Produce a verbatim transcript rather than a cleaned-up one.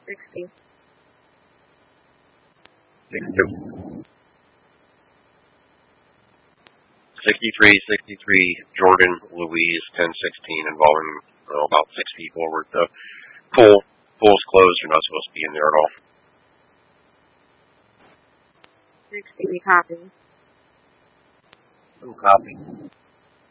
sixty. sixty-two. sixty-three, sixty-three, Jordan, Louise, ten sixteen, involving well, about six feet forward. The pool, pool's closed. You're not supposed to be in there at all. sixty, we copy. Some copy.